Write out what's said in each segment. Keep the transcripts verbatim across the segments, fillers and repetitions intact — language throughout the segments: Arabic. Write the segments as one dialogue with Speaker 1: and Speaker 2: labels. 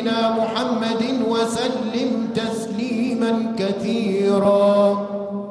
Speaker 1: نبينا محمد وسلم تسليما كثيرا.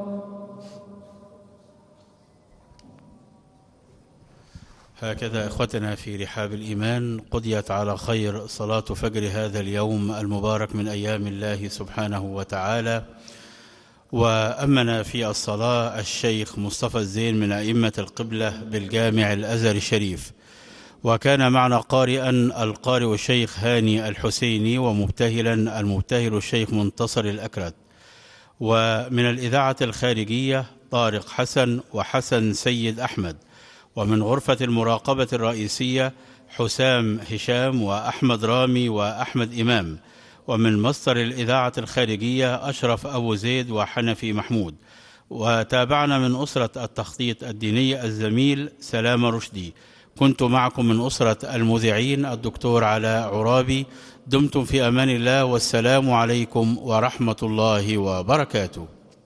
Speaker 2: هكذا إخوتنا في رحاب الإيمان قضيت على خير صلاة فجر هذا اليوم المبارك من أيام الله سبحانه وتعالى. وأمنا في الصلاة الشيخ مصطفى الزين من أئمة القبلة بالجامع الأزهر الشريف، وكان معنا قارئا القارئ الشيخ هاني الحسيني، ومبتهلا المبتهل الشيخ منتصر الأكرد، ومن الإذاعة الخارجية طارق حسن وحسن سيد أحمد، ومن غرفة المراقبة الرئيسية حسام هشام وأحمد رامي وأحمد إمام، ومن مصدر الإذاعة الخارجية أشرف أبو زيد وحنفي محمود. وتابعنا من أسرة التخطيط الديني الزميل سلام رشدي. كنت معكم من أسرة المذيعين الدكتور علاء عرابي. دمتم في أمان الله، والسلام عليكم ورحمة الله وبركاته.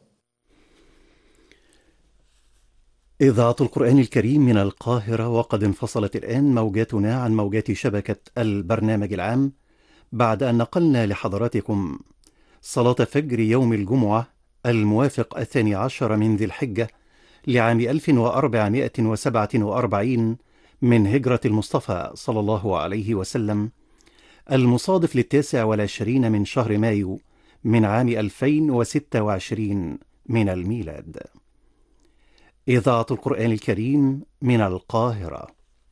Speaker 3: إذاعة القرآن الكريم من القاهرة، وقد انفصلت الآن موجاتنا عن موجات شبكة البرنامج العام بعد أن نقلنا لحضراتكم صلاة فجر يوم الجمعة الموافق الثاني عشر من ذي الحجة لعام ألف وأربعمائة وسبعة وأربعين من هجرة المصطفى صلى الله عليه وسلم، المصادف للتاسع والعشرين من شهر مايو من عام ألفين وستة وعشرين من الميلاد. إذاعة القرآن الكريم من القاهرة.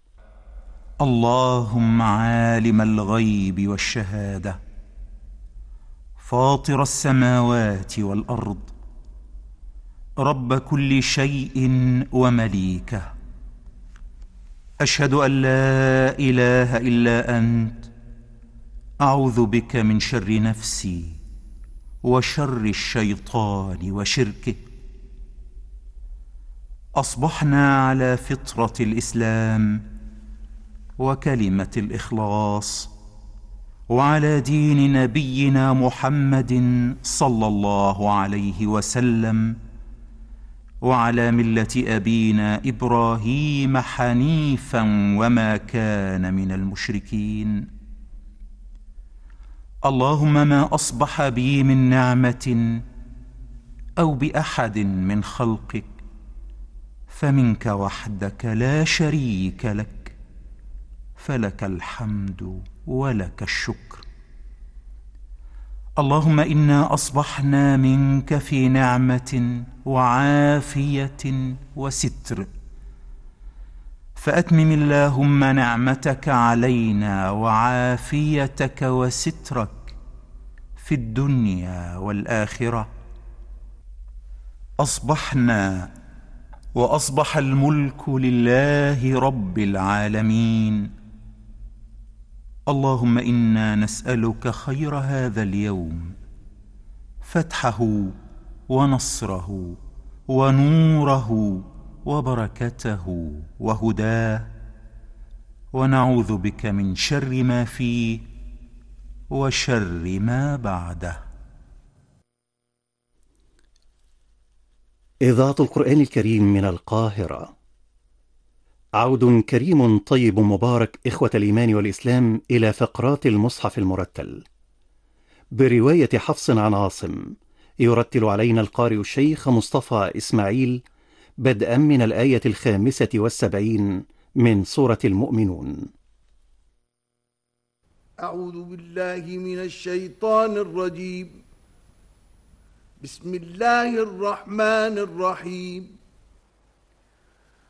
Speaker 4: اللهم عالم الغيب والشهادة، فاطر السماوات والأرض، رب كل شيء ومليكه، أشهد أن لا إله إلا أنت، أعوذ بك من شر نفسي وشر الشيطان وشركه. أصبحنا على فطرة الإسلام وكلمة الإخلاص، وعلى دين نبينا محمد صلى الله عليه وسلم، وعلى ملة أبينا إبراهيم حنيفا وما كان من المشركين. اللهم ما أصبح بي من نعمة أو بأحد من خلقك فمنك وحدك لا شريك لك، فلك الحمد ولك الشكر. اللهم إنا أصبحنا منك في نعمة وعافية وستر، فأتمم اللهم نعمتك علينا وعافيتك وسترك في الدنيا والآخرة. أصبحنا وأصبح الملك لله رب العالمين. اللهم إنا نسألك خير هذا اليوم، فتحه ونصره ونوره وبركته وهداه، ونعوذ بك من شر ما فيه وشر ما بعده.
Speaker 3: إذاعة القرآن الكريم من القاهرة. عود كريم طيب مبارك إخوة الإيمان والإسلام إلى فقرات المصحف المرتل برواية حفص عن عاصم. يرتل علينا القارئ الشيخ مصطفى إسماعيل بدءا من الآية الخامسة والسبعين من سورة المؤمنون.
Speaker 5: أعوذ بالله من الشيطان الرجيم. بسم الله الرحمن الرحيم.